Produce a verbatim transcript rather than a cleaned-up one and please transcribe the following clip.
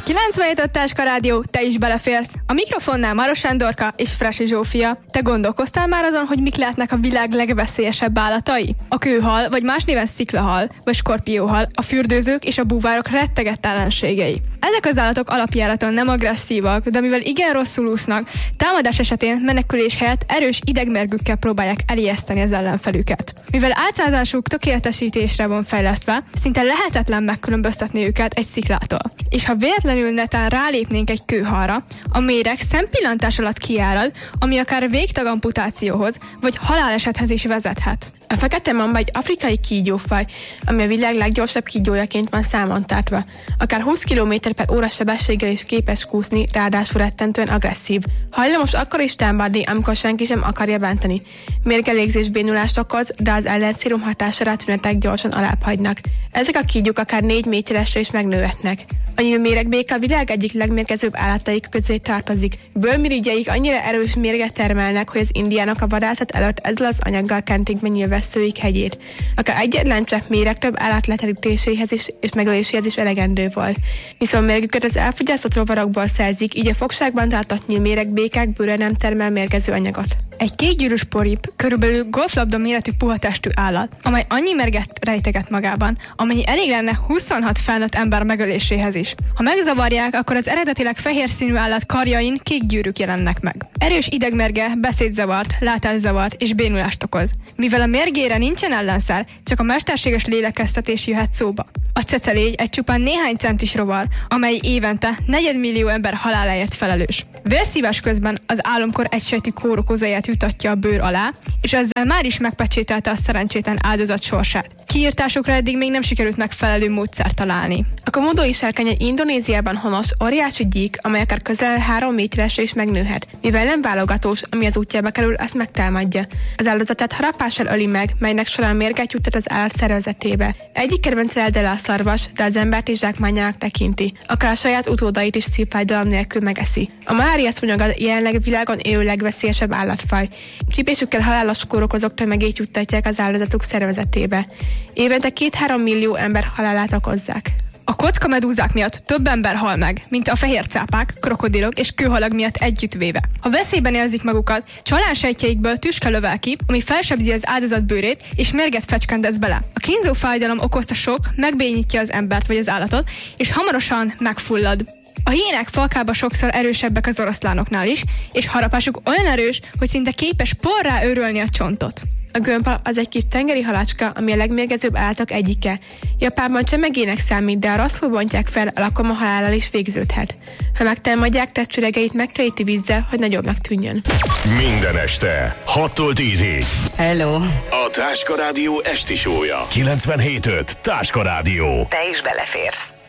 kilencvenhét öt Táska Rádió, te is beleférsz. A mikrofonnál Maros Sándorka és Frasi Zsófia. Te gondolkoztál már azon, hogy mik lehetnek a világ legveszélyesebb állatai? A kőhal, vagy más néven sziklahal, vagy skorpióhal, a fürdőzők és a búvárok rettegett ellenségei. Ezek az állatok alapjáraton nem agresszívak, de mivel igen rosszul úsznak, támadás esetén menekülés helyett erős idegmérgükkel próbálják elijeszteni az ellenfelüket. Mivel álcázásuk tökéletesítésre van fejlesztve, szinte lehetetlen megkülönböztetni őket egy sziklától. És ha véletlenül netán rálépnénk egy kőhalra, a méreg szempillantás alatt kiárad, ami akár végtagamputációhoz vagy halálesethez is vezethet. A fekete mamba egy afrikai kígyófaj, ami a világ leggyorsabb kígyójaként van számon tartva. Akár húsz kilométer per óra sebességgel is képes kúszni, ráadásul rettentően agresszív. Hajlamos akkor is támadni, amikor senki sem akarja bántani. Mérgelégzés bénulást okoz, de az ellenszérum hatására tünetek gyorsan alábbhagynak. Ezek a kígyók akár négy méteresre is megnőhetnek. A nyílméregbéka a világ egyik legmérgezőbb állataik közé tartozik. Bőrmirigyeik annyira erős mérget termelnek, hogy az indiánok a vadászat előtt ezzel az anyaggal kentik be nyílvesszőik hegyét. Akár egyetlen csepp méreg több állat leterítéséhez is, és megöléséhez is elegendő volt. Viszont mérgüket az elfogyasztott rovarokból szerzik, így a fogságban tartott nyílméregbékák bőre nem termel mérgező anyagot. Egy kétgyűrűs porip körülbelül golflabda méretű puhatestű állat, amely annyi mérget rejteget magában, amennyi elég lenne huszonhat felnőtt ember megöléséhez is. Ha megzavarják, akkor az eredetileg fehér színű állat karjain kék gyűrűk jelennek meg. Erős idegmérge beszédzavart, látászavart és bénulást okoz. Mivel a mérgére nincsen ellenszer, csak a mesterséges lélegeztetés jöhet szóba. A cecelégy egy csupán néhány centis rovar, amely évente negyedmillió ember haláláért felelős. Vérszívás közben az álomkor egysejtű kórokozóját jutatja a bőr alá, és ezzel már is megpecsételte a szerencsétlen áldozat sorsát. Kiírtásukra eddig még nem sikerült megfelelő módszert találni. A komodói sárkány egy Indonéziában honos, óriási gyík, amely akár közel három méteresre is megnőhet. Mivel nem válogatós, ami az útjába kerül, azt megtámadja. Az áldozatát harapással öli meg, melynek során mérget juttat az állat szervezetébe. Egyik kedvenc eldele a szarvas, de az embert is zsákmányának tekinti. Akár a saját utódait is szívfájdalom nélkül megeszi. A malária szúnyog a jelenleg világon élő legveszélyesebb állatfaj. Csípésükkel halálos kórokozók tömegét juttatják az áldozatuk szervezetébe. Évente két-három millió ember halálát okozzák. A kocka medúzák miatt több ember hal meg, mint a fehér cápák, krokodilok és kőhalag miatt együttvéve. Ha veszélyben érzik magukat, csalánsejtjeikből tüske lövel ki, ami felsebzi az áldozat bőrét és mérget fecskendez bele. A kínzó fájdalom okozta sok megbénítja az embert vagy az állatot, és hamarosan megfullad. A hiénák falkába sokszor erősebbek az oroszlánoknál is, és harapásuk olyan erős, hogy szinte képes porrá őrölni a csontot. A gömbhal az egy kis tengeri halacska, ami a legmérgezőbb állatok egyike. Japánban csemegének számít, de ha rosszul bontják fel, a lakoma halállal is végződhet. Ha megtámadják, testüregeit megtelíti vízzel, hogy nagyobbnak tűnjön. Minden este, hattól tízig. Hello! A Táska Rádió esti sója. kilencvenhét öt Táska Rádió. Te is beleférsz.